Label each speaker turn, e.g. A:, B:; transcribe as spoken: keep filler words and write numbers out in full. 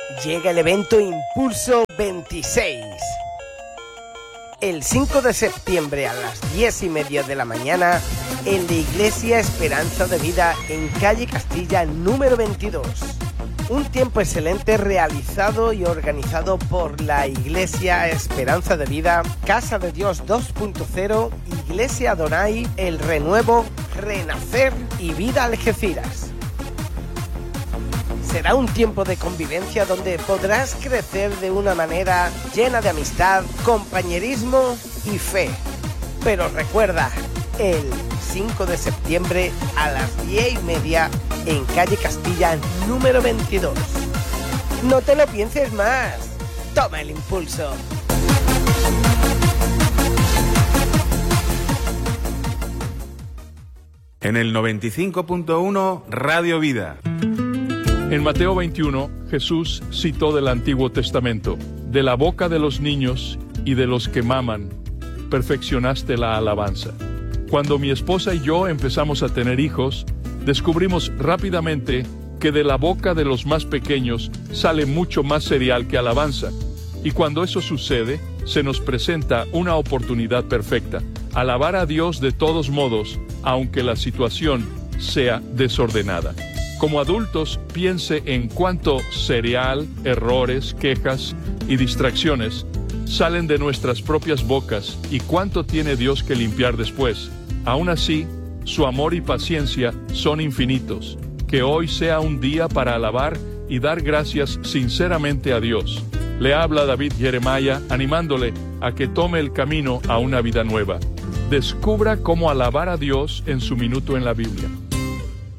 A: llega el evento Impulso veintiséis. El cinco de septiembre a las diez y media de la mañana en la Iglesia Esperanza de Vida en calle Castilla número veintidós. Un tiempo excelente realizado y organizado por la Iglesia Esperanza de Vida, Casa de Dios dos punto cero, Iglesia Adonai, El Renuevo, Renacer y Vida Algeciras. Será un tiempo de convivencia donde podrás crecer de una manera llena de amistad, compañerismo y fe. Pero recuerda, el cinco de septiembre a las diez y media en calle Castilla número veintidós. No te lo pienses más. Toma el impulso.
B: En el noventa y cinco punto uno Radio Vida.
C: En Mateo veintiuno, Jesús citó del Antiguo Testamento: de la boca de los niños y de los que maman, perfeccionaste la alabanza. Cuando mi esposa y yo empezamos a tener hijos, descubrimos rápidamente que de la boca de los más pequeños sale mucho más cereal que alabanza. Y cuando eso sucede, se nos presenta una oportunidad perfecta: alabar a Dios de todos modos, aunque la situación sea desordenada. Como adultos, piense en cuánto cereal, errores, quejas y distracciones salen de nuestras propias bocas y cuánto tiene Dios que limpiar después. Aún así, su amor y paciencia son infinitos. Que hoy sea un día para alabar y dar gracias sinceramente a Dios. Le habla David Jeremiah, animándole a que tome el camino a una vida nueva. Descubra cómo alabar a Dios en su minuto en la Biblia.